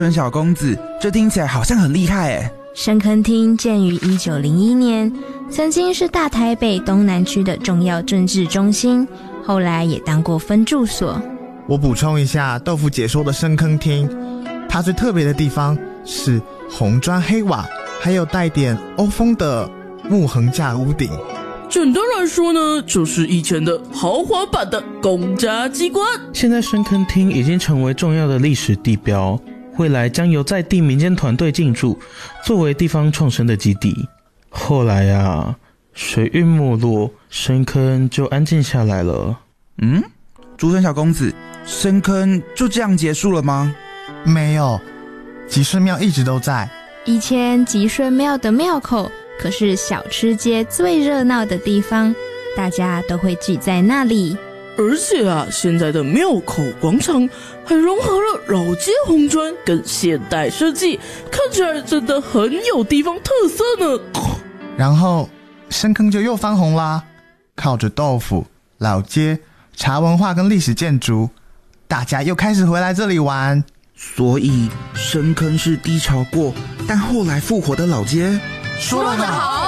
孙小公子，这听起来好像很厉害诶。 深坑厅建于1901年，曾经是大台北东南区的重要政治中心，后来也当过分驻所。 我补充一下豆腐解说的深坑厅，它最特别的地方是红砖黑瓦，还有带点欧风的木横架屋顶。 简单来说呢，就是以前的豪华版的公家机关。 现在深坑厅已经成为重要的历史地标，未来将由在地民间团队进驻，作为地方创生的基地。后来啊，水运没落，深坑就安静下来了。 竹村小公子，深坑就这样结束了吗？ 没有，吉顺庙一直都在。 以前吉顺庙的庙口可是小吃街最热闹的地方，大家都会聚在那里。 而且啊，现在的庙口广场还融合了老街红砖跟现代设计，看起来真的很有地方特色呢。 然后深坑就又翻红啦，靠着豆腐、老街、茶文化跟历史建筑，大家又开始回来这里玩。 所以深坑是低潮过，但后来复活的老街。 说得好。